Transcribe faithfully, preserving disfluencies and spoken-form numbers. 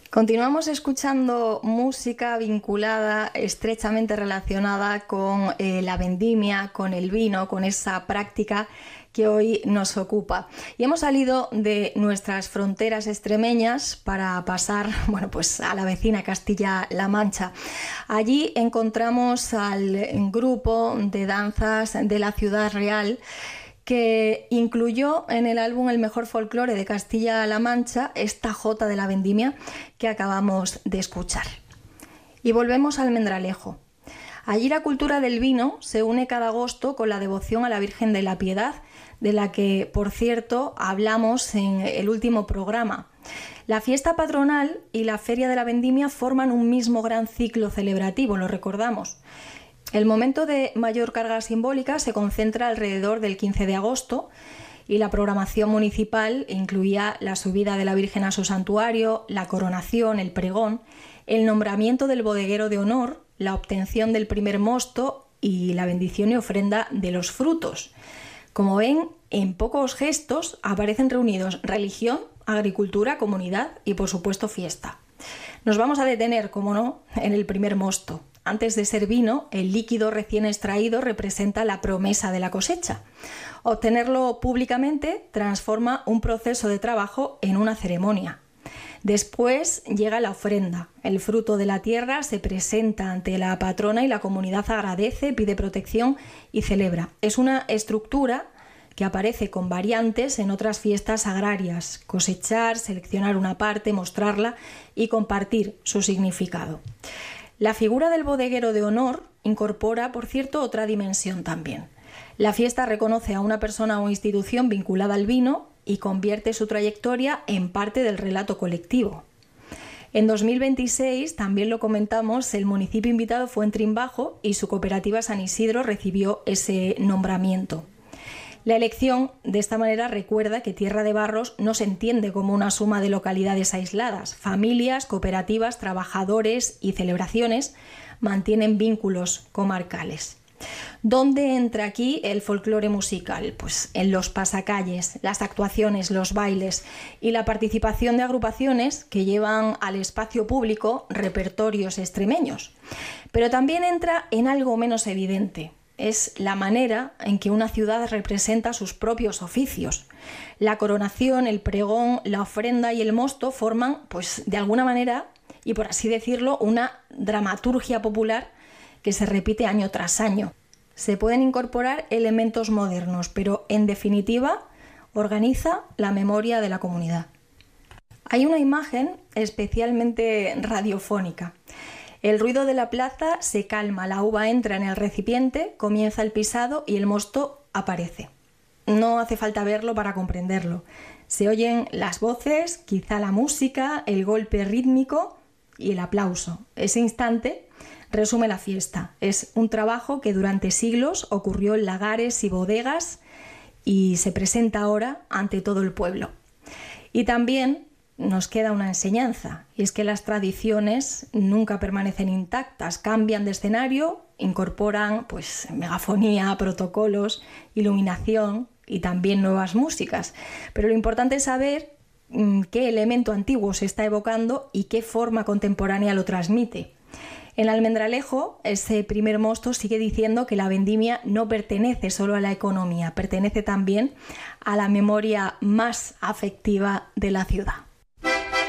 Continuamos escuchando música vinculada, estrechamente relacionada con eh, la vendimia, con el vino, con esa práctica que hoy nos ocupa. Y hemos salido de nuestras fronteras extremeñas para pasar, bueno, pues a la vecina Castilla-La Mancha. Allí encontramos al grupo de danzas de la Ciudad Real, que incluyó en el álbum El mejor folclore de Castilla-La Mancha esta jota de la vendimia que acabamos de escuchar. Y volvemos al Almendralejo. Allí la cultura del vino se une cada agosto con la devoción a la Virgen de la Piedad, de la que, por cierto, hablamos en el último programa. La fiesta patronal y la Feria de la Vendimia forman un mismo gran ciclo celebrativo, lo recordamos. El momento de mayor carga simbólica se concentra alrededor del quince de agosto y la programación municipal incluía la subida de la Virgen a su santuario, la coronación, el pregón, el nombramiento del bodeguero de honor, la obtención del primer mosto y la bendición y ofrenda de los frutos. Como ven, en pocos gestos aparecen reunidos religión, agricultura, comunidad y, por supuesto, fiesta. Nos vamos a detener, como no, en el primer mosto. Antes de ser vino, el líquido recién extraído representa la promesa de la cosecha. Obtenerlo públicamente transforma un proceso de trabajo en una ceremonia. Después llega la ofrenda. El fruto de la tierra se presenta ante la patrona y la comunidad agradece, pide protección y celebra. Es una estructura que aparece con variantes en otras fiestas agrarias: cosechar, seleccionar una parte, mostrarla y compartir su significado. La figura del bodeguero de honor incorpora, por cierto, otra dimensión también. La fiesta reconoce a una persona o institución vinculada al vino y convierte su trayectoria en parte del relato colectivo. En dos mil veintiséis, también lo comentamos, el municipio invitado fue en Trimbajo y su cooperativa San Isidro recibió ese nombramiento. La elección, de esta manera, recuerda que Tierra de Barros no se entiende como una suma de localidades aisladas. Familias, cooperativas, trabajadores y celebraciones mantienen vínculos comarcales. ¿Dónde entra aquí el folclore musical? Pues en los pasacalles, las actuaciones, los bailes y la participación de agrupaciones que llevan al espacio público repertorios extremeños. Pero también entra en algo menos evidente. Es la manera en que una ciudad representa sus propios oficios. La coronación, el pregón, la ofrenda y el mosto forman, pues de alguna manera, y por así decirlo, una dramaturgia popular que se repite año tras año. Se pueden incorporar elementos modernos, pero en definitiva organiza la memoria de la comunidad. Hay una imagen especialmente radiofónica. El ruido de la plaza se calma, la uva entra en el recipiente, comienza el pisado y el mosto aparece. No hace falta verlo para comprenderlo. Se oyen las voces, quizá la música, el golpe rítmico y el aplauso. Ese instante resume la fiesta. Es un trabajo que durante siglos ocurrió en lagares y bodegas y se presenta ahora ante todo el pueblo. Y también nos queda una enseñanza, y es que las tradiciones nunca permanecen intactas, cambian de escenario, incorporan pues megafonía, protocolos, iluminación y también nuevas músicas. Pero lo importante es saber mmm, qué elemento antiguo se está evocando y qué forma contemporánea lo transmite. En Almendralejo, ese primer mosto sigue diciendo que la vendimia no pertenece solo a la economía, pertenece también a la memoria más afectiva de la ciudad.